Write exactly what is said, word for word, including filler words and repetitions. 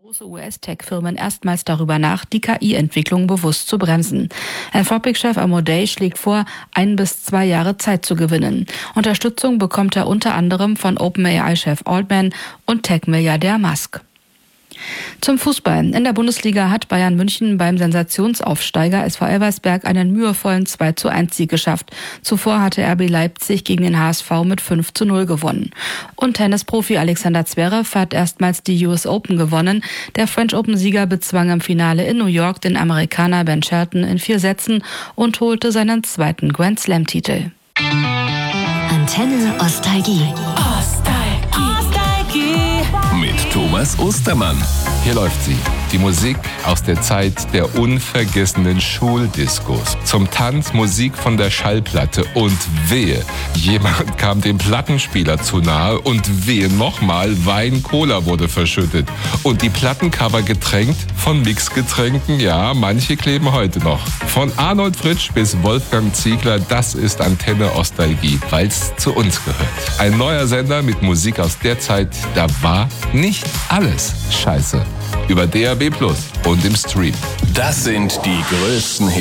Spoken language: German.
Große U S-Tech-Firmen erstmals darüber nach, die K I-Entwicklung bewusst zu bremsen. Anthropic-Chef Amodei schlägt vor, ein bis zwei Jahre Zeit zu gewinnen. Unterstützung bekommt er unter anderem von OpenAI-Chef Altman und Tech-Milliardär Musk. Zum Fußball. In der Bundesliga hat Bayern München beim Sensationsaufsteiger S V Elversberg einen mühevollen zwei zu eins Sieg geschafft. Zuvor hatte R B Leipzig gegen den H S V mit fünf zu null gewonnen. Und Tennisprofi Alexander Zverev hat erstmals die U S Open gewonnen. Der French Open-Sieger bezwang im Finale in New York den Amerikaner Ben Shelton in vier Sätzen und holte seinen zweiten Grand Slam-Titel. Antenne Ostalgie. Mit Thomas Ostermann. Hier läuft sie. Die Musik aus der Zeit der unvergessenen Schuldiskos. Zum Tanz Musik von der Schallplatte. Und wehe, jemand kam dem Plattenspieler zu nahe. Und wehe nochmal, Wein-Cola wurde verschüttet. Und die Plattencover getränkt von Mixgetränken. Ja, manche kleben heute noch. Von Arnold Fritsch bis Wolfgang Ziegler, das ist Antenne Ostalgie, weil's zu uns gehört. Ein neuer Sender mit Musik aus der Zeit, da war nicht alles scheiße. Über D A B plus und im Stream. Das sind die größten